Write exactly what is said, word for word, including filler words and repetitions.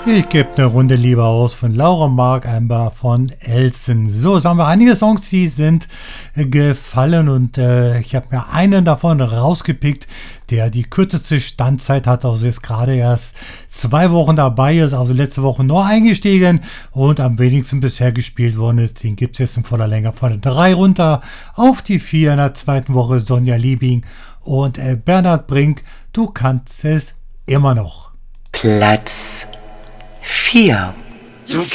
Ich gebe eine Runde lieber aus von Laura Mark Amber von Elsen. So, sagen wir einige Songs, die sind äh, gefallen und äh, ich habe mir einen davon rausgepickt, der die kürzeste Standzeit hat, also jetzt gerade erst zwei Wochen dabei ist, also letzte Woche nur eingestiegen und am wenigsten bisher gespielt worden ist. Den gibt es jetzt in voller Länge von der drei runter auf die vier in der zweiten Woche. Sonja Liebing und äh, Bernhard Brink, du kannst es immer noch. Platz vier.